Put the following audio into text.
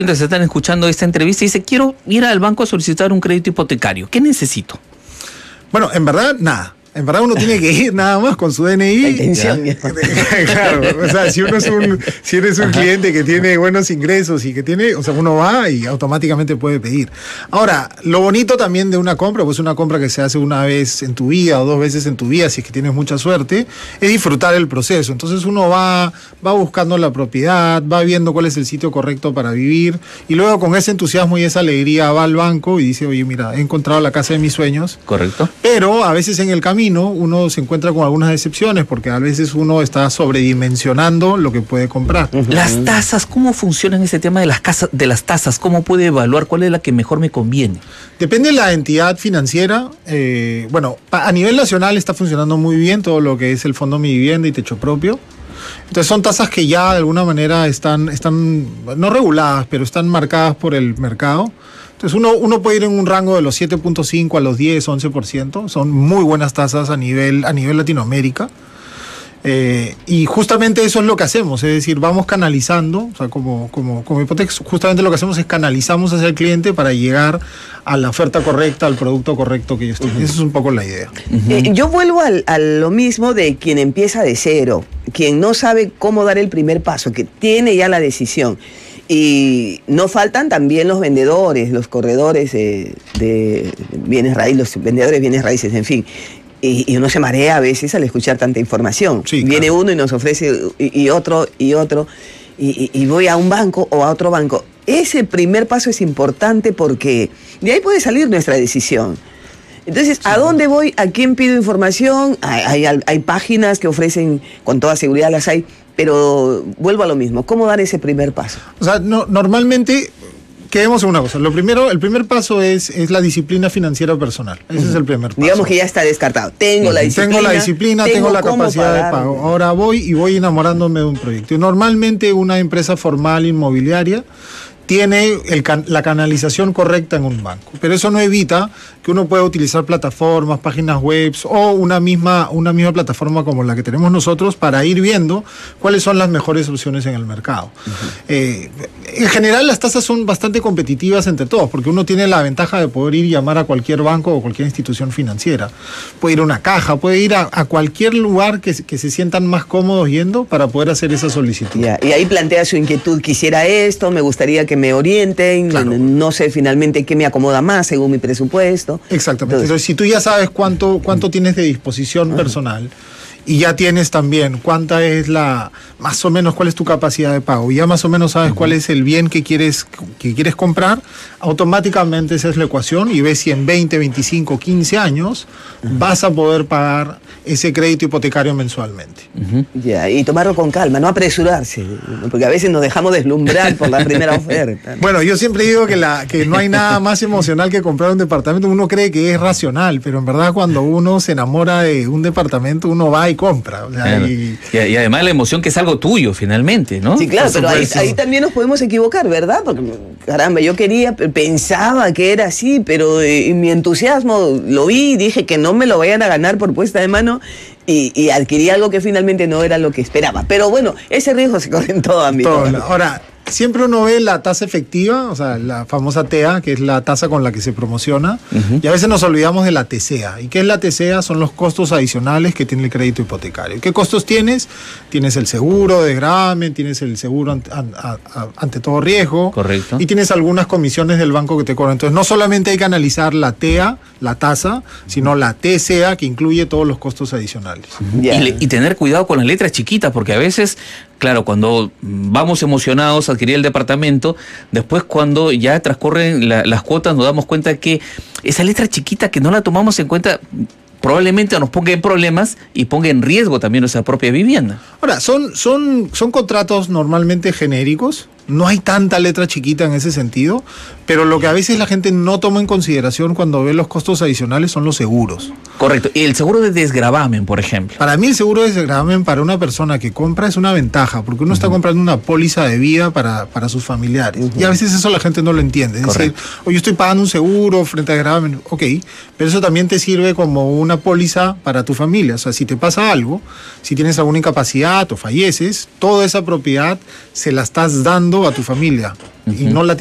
Se están escuchando esta entrevista y dice, quiero ir al banco a solicitar un crédito hipotecario. ¿Qué necesito? Bueno, en verdad, nada. En verdad uno tiene que ir nada más con su DNI. Claro, o sea, si eres un cliente que tiene buenos ingresos y que tiene, o sea, uno va y automáticamente puede pedir. Ahora, lo bonito también de una compra, pues una compra que se hace una vez en tu vida o 2 veces en tu vida, si es que tienes mucha suerte, es disfrutar el proceso. Entonces uno va buscando la propiedad, va viendo cuál es el sitio correcto para vivir y luego con ese entusiasmo y esa alegría va al banco y dice, oye, mira, he encontrado la casa de mis sueños. Correcto. Pero a veces en el camino uno se encuentra con algunas decepciones porque a veces uno está sobredimensionando lo que puede comprar. Las tasas, ¿cómo funcionan ese tema de las tasas? ¿Cómo puede evaluar cuál es la que mejor me conviene? Depende de la entidad financiera. Bueno, a nivel nacional está funcionando muy bien todo lo que es el Fondo Mi Vivienda y Techo Propio. Entonces son tasas que ya de alguna manera están no reguladas, pero están marcadas por el mercado. Entonces uno puede ir en un rango de los 7.5 a los 10, 11%. Son muy buenas tasas a nivel Latinoamérica. Y justamente eso es lo que hacemos, es decir, vamos canalizando, o sea, como Hipotex, justamente lo que hacemos es canalizamos hacia el cliente para llegar a la oferta correcta, al producto correcto que ellos tienen. Esa es un poco la idea. Yo vuelvo a lo mismo de quien empieza de cero, quien no sabe cómo dar el primer paso, que tiene ya la decisión. Y no faltan también los vendedores, los corredores de bienes raíces, los vendedores de bienes raíces, en fin. Y uno se marea a veces al escuchar tanta información. Sí, Viene claro. uno y nos ofrece y otro, y voy a un banco o a otro banco. Ese primer paso es importante porque de ahí puede salir nuestra decisión. Entonces, ¿a dónde voy? ¿A quién pido información? Hay páginas que ofrecen, con toda seguridad las hay, pero vuelvo a lo mismo. ¿Cómo dar ese primer paso? O sea, normalmente, quedemos en una cosa. El primer paso es la disciplina financiera personal. Ese es el primer paso. Digamos que ya está descartado. Tengo la disciplina, tengo la capacidad de pago. Ahora voy enamorándome de un proyecto. Y normalmente una empresa formal inmobiliaria tiene la canalización correcta en un banco. Pero eso no evita que uno pueda utilizar plataformas, páginas web o una misma plataforma como la que tenemos nosotros para ir viendo cuáles son las mejores opciones en el mercado. En general las tasas son bastante competitivas entre todos porque uno tiene la ventaja de poder ir y llamar a cualquier banco o cualquier institución financiera. Puede ir a una caja, puede ir a cualquier lugar que se sientan más cómodos yendo para poder hacer esa solicitud. Ya, y ahí plantea su inquietud, quisiera esto, me gustaría que me orienten, claro. No sé finalmente qué me acomoda más según mi presupuesto. Exactamente. Entonces, si tú ya sabes cuánto tienes de disposición personal y ya tienes también cuánta es más o menos cuál es tu capacidad de pago y ya más o menos sabes cuál es el bien que quieres comprar, automáticamente esa es la ecuación y ves si en 20, 25, 15 años vas a poder pagar ese crédito hipotecario mensualmente. Ya, y tomarlo con calma, no apresurarse, porque a veces nos dejamos deslumbrar por la primera oferta. Bueno, yo siempre digo que no hay nada más emocional que comprar un departamento. Uno cree que es racional, pero en verdad cuando uno se enamora de un departamento, uno va y compra. O sea, claro. Y además la emoción que es algo tuyo, finalmente, ¿no? Sí, claro, pero ahí también nos podemos equivocar, ¿verdad? Porque, caramba, yo pensaba que era así, pero en mi entusiasmo lo vi y dije que no me lo vayan a ganar por puesta de mano y adquirí algo que finalmente no era lo que esperaba. Pero bueno, ese riesgo se corre en todo ámbito. Ahora, siempre uno ve la tasa efectiva, o sea, la famosa TEA, que es la tasa con la que se promociona, y a veces nos olvidamos de la TCA. ¿Y qué es la TCA? Son los costos adicionales que tiene el crédito hipotecario. ¿Qué costos tienes? Tienes el seguro de gravamen, tienes el seguro ante todo riesgo. Correcto. Y tienes algunas comisiones del banco que te cobran. Entonces, no solamente hay que analizar la TEA, la tasa, sino la TCA, que incluye todos los costos adicionales. Y tener cuidado con las letras chiquitas, porque a veces, claro, cuando vamos emocionados a adquirir el departamento, después cuando ya transcurren las cuotas nos damos cuenta que esa letra chiquita que no la tomamos en cuenta probablemente nos ponga en problemas y ponga en riesgo también nuestra propia vivienda. Ahora, son contratos normalmente genéricos, no hay tanta letra chiquita en ese sentido, pero lo que a veces la gente no toma en consideración cuando ve los costos adicionales son los seguros. Correcto. Y el seguro de desgravamen, por ejemplo. Para mí el seguro de desgravamen para una persona que compra es una ventaja, porque uno está comprando una póliza de vida para sus familiares. Y a veces eso la gente no lo entiende. Es decir, oye, yo estoy pagando un seguro frente a desgravamen, ok, pero eso también te sirve como una póliza para tu familia. O sea, si te pasa algo, si tienes alguna incapacidad o falleces, toda esa propiedad se la estás dando engloba a tu familia y no la